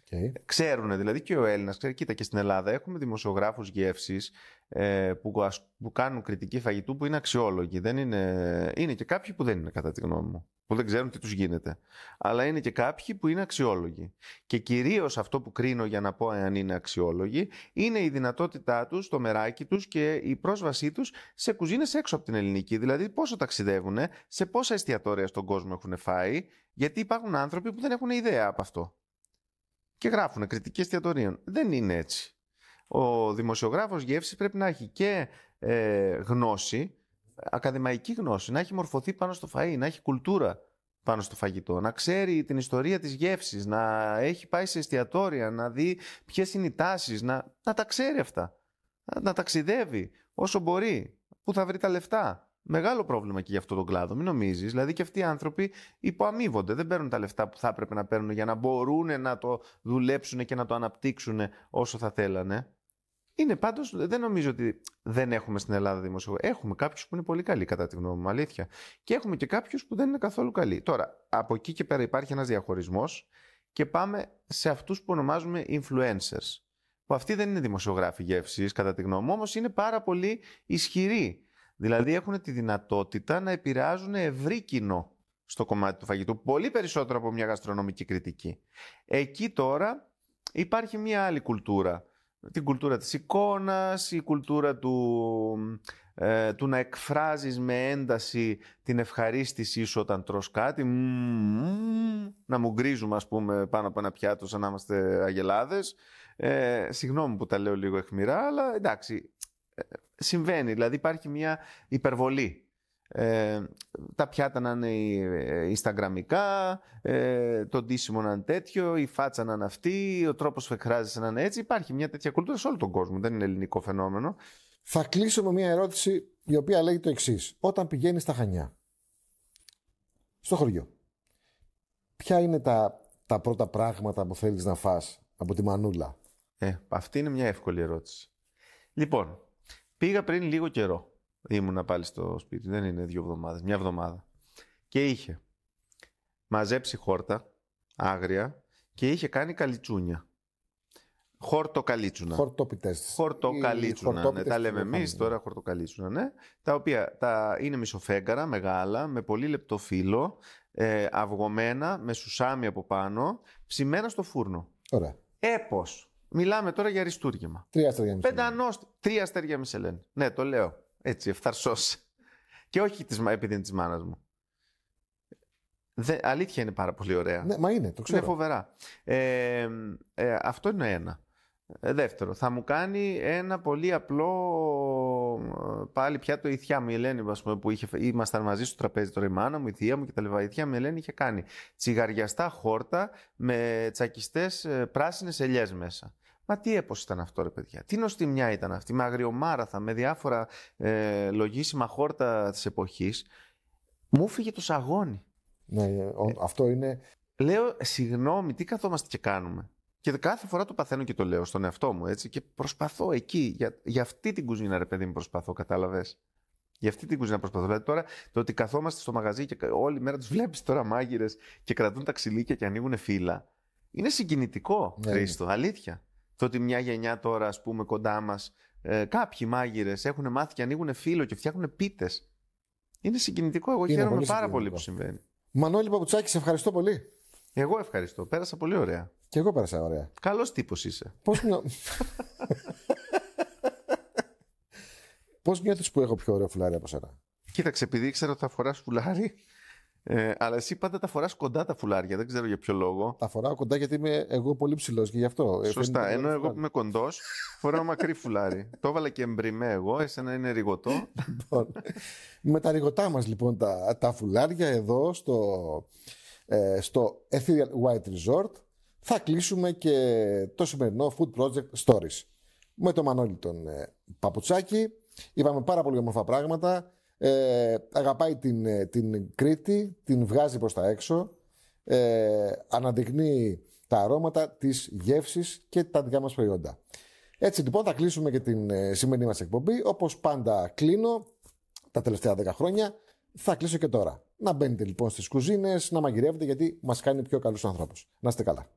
Ξέρουν δηλαδή και ο Έλληνας. Κοίτα, και στην Ελλάδα έχουμε δημοσιογράφους γεύσης που κάνουν κριτική φαγητού που είναι αξιόλογοι. Δεν είναι και κάποιοι που δεν είναι, κατά τη γνώμη μου. Που δεν ξέρουν τι τους γίνεται. Αλλά είναι και κάποιοι που είναι αξιόλογοι. Και κυρίως αυτό που κρίνω για να πω αν είναι αξιόλογοι είναι η δυνατότητά τους, το μεράκι τους και η πρόσβασή τους σε κουζίνες έξω από την ελληνική. Δηλαδή πόσο ταξιδεύουν, σε πόσα εστιατόρια στον κόσμο έχουν φάει, γιατί υπάρχουν άνθρωποι που δεν έχουν ιδέα από αυτό. Και γράφουν κριτική εστιατορίων. Δεν είναι έτσι. Ο δημοσιογράφος γεύσης πρέπει να έχει και γνώση, ακαδημαϊκή γνώση, να έχει μορφωθεί πάνω στο φαΐ, να έχει κουλτούρα πάνω στο φαγητό, να ξέρει την ιστορία της γεύσης, να έχει πάει σε εστιατόρια, να δει ποιες είναι οι τάσεις, να τα ξέρει αυτά. Να ταξιδεύει όσο μπορεί, που θα βρει τα λεφτά. Μεγάλο πρόβλημα και για αυτό τον κλάδο, μην νομίζεις. Δηλαδή και αυτοί οι άνθρωποι υποαμείβονται. Δεν παίρνουν τα λεφτά που θα έπρεπε να παίρνουν για να μπορούν να το δουλέψουν και να το αναπτύξουν όσο θα θέλανε. Είναι πάντως, δεν νομίζω ότι δεν έχουμε στην Ελλάδα δημοσιογράφους. Έχουμε κάποιους που είναι πολύ καλοί, κατά τη γνώμη μου, αλήθεια. Και έχουμε και κάποιους που δεν είναι καθόλου καλοί. Τώρα, από εκεί και πέρα υπάρχει ένας διαχωρισμός και πάμε σε αυτούς που ονομάζουμε influencers. Που αυτοί δεν είναι δημοσιογράφοι γεύσης, κατά τη γνώμη μου, όμως είναι πάρα πολύ ισχυροί. Δηλαδή έχουν τη δυνατότητα να επηρεάζουν ευρύ κοινό στο κομμάτι του φαγητού, πολύ περισσότερο από μια γαστρονομική κριτική. Εκεί τώρα υπάρχει μια άλλη κουλτούρα. Την κουλτούρα της εικόνας, η κουλτούρα του να εκφράζεις με ένταση την ευχαρίστησή σου όταν τρως κάτι, να μου γκρίζουμε ας πούμε πάνω από ένα πιάτο σαν να είμαστε αγελάδες. Συγγνώμη που τα λέω λίγο αιχμηρά, αλλά εντάξει, συμβαίνει, δηλαδή υπάρχει μια υπερβολή. Τα πιάτα να είναι instagramικά, το ντύσιμο να είναι τέτοιο, η φάτσα να είναι αυτή, ο τρόπος που εκφράζεσαι να είναι έτσι. Υπάρχει μια τέτοια κουλτούρα σε όλο τον κόσμο, δεν είναι ελληνικό φαινόμενο. Θα κλείσω με μια ερώτηση η οποία λέγει το εξής. Όταν πηγαίνεις στα Χανιά, στο χωριό, ποια είναι τα πρώτα πράγματα που θέλεις να φας από τη μανούλα? Αυτή είναι μια εύκολη ερώτηση. Λοιπόν, πήγα πριν λίγο καιρό. Ήμουνα πάλι στο σπίτι, δεν είναι 2 εβδομάδες, μια εβδομάδα. Και είχε μαζέψει χόρτα, άγρια, και είχε κάνει καλιτσούνια. Χορτοκαλίτσουνα. Χορτόπιτες. Χορτοκαλίτσουνα, ναι, τα λέμε εμείς τώρα, χορτοκαλίτσουνα, ναι. Τα οποία είναι μισοφέγγαρα, μεγάλα, με πολύ λεπτό φύλλο, αυγωμένα, με σουσάμι από πάνω, ψημένα στο φούρνο. Ωραία. Έπως. Μιλάμε τώρα για αριστούργημα. 3 αστέρια Μισελέν. 3 αστέρια Μισελέν. Ναι, το λέω. Έτσι, ευθαρσός. Και όχι επειδή είναι της μάνας μου. Αλήθεια είναι πάρα πολύ ωραία. Ναι, μα είναι, το ξέρω. Είναι φοβερά. Αυτό είναι ένα. Δεύτερο, θα μου κάνει ένα πολύ απλό πάλι πιάτο η θεία μου η Ελένη, ας πούμε, που ήμασταν μαζί στο τραπέζι τώρα η μάνα μου, η θεία μου και τα λοιπά. Η θεία μου η Ελένη είχε κάνει τσιγαριαστά χόρτα με τσακιστές πράσινες ελιές μέσα. Μα τι έπος ήταν αυτό ρε παιδιά, τι νοστιμιά ήταν αυτή, με αγριομάραθα, με διάφορα λογίσιμα χόρτα της εποχής. Μου φύγε το σαγόνι. Ναι, αυτό είναι... Λέω, συγγνώμη, τι καθόμαστε και κάνουμε? Και κάθε φορά το παθαίνω και το λέω στον εαυτό μου, έτσι, και προσπαθώ εκεί, για αυτή την κουζίνα ρε παιδί μου προσπαθώ, κατάλαβες. Για αυτή την κουζίνα προσπαθώ. Δηλαδή τώρα το ότι καθόμαστε στο μαγαζί και όλη μέρα τους βλέπεις τώρα μάγειρες και κρατούν τα ξυλίκια και ανοίγουν φύλλα. Είναι συγκινητικό, ναι, Χρήστο, αλήθεια. Το ότι μια γενιά τώρα, ας πούμε, κοντά μας, κάποιοι μάγειρες έχουν μάθει και ανοίγουν φύλλο και φτιάχνουν πίτες. Είναι συγκινητικό. Εγώ χαίρομαι πάρα πολύ που συμβαίνει. Μανώλη Παπουτσάκη, σε ευχαριστώ πολύ. Εγώ ευχαριστώ. Πέρασα πολύ ωραία. Και εγώ πέρασα ωραία. Καλός τύπος είσαι. Πώς νιώθεις που έχω πιο ωραίο φουλάρι από σένα? Κοίταξε, επειδή ήξερα ότι θα φοράς φουλάρι, αλλά εσύ πάντα τα φοράς κοντά τα φουλάρια, δεν ξέρω για ποιο λόγο. Τα φοράω κοντά γιατί είμαι εγώ πολύ ψηλός και γι' αυτό. Σωστά, ενώ εγώ που είμαι κοντός, φοράω μακρύ φουλάρι. Το έβαλα και εμπριμέ εγώ, εσένα είναι ρηγωτό. Λοιπόν, με τα ρηγωτά μας λοιπόν τα φουλάρια εδώ στο Ethereal White Resort θα κλείσουμε και το σημερινό Food Project Stories. Με τον Μανώλη τον Παπουτσάκη είπαμε πάρα πολύ όμορφα πράγματα. Αγαπάει την Κρήτη, την βγάζει προς τα έξω, αναδεικνύει τα αρώματα, τις γεύσεις και τα δικά μας προϊόντα. Έτσι λοιπόν θα κλείσουμε και την σημερινή μας εκπομπή. Όπως πάντα κλείνω τα τελευταία 10 χρόνια, θα κλείσω και τώρα. Να μπαίνετε λοιπόν στις κουζίνες, να μαγειρεύετε, γιατί μας κάνει πιο καλούς ανθρώπους. Να είστε καλά.